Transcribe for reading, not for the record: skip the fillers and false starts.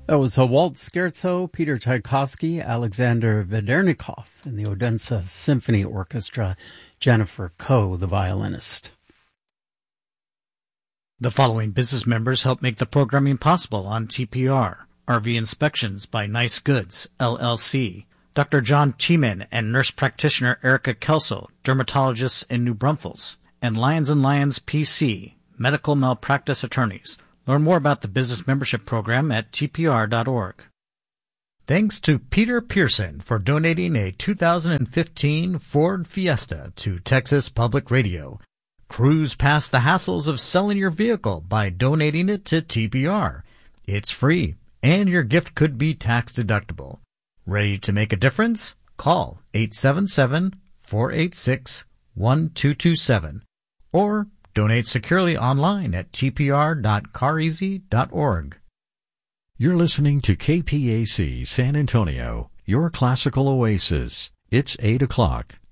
That was a waltz scherzo, Peter Tchaikovsky, Alexander Vedernikov, and the Odense Symphony Orchestra, Jennifer Koh, the violinist. The following business members help make the programming possible on TPR. RV Inspections by Nice Goods, LLC. Dr. John Cheeman and nurse practitioner Erica Kelso, dermatologists in New Braunfels. And Lions PC, medical malpractice attorneys. Learn more about the business membership program at tpr.org. Thanks to Peter Pearson for donating a 2015 Ford Fiesta to Texas Public Radio. Cruise past the hassles of selling your vehicle by donating it to TPR. It's free, and your gift could be tax deductible. Ready to make a difference? Call 877-486-1227 or donate securely online at tpr.careasy.org. You're listening to KPAC San Antonio, your classical oasis. It's 8 o'clock.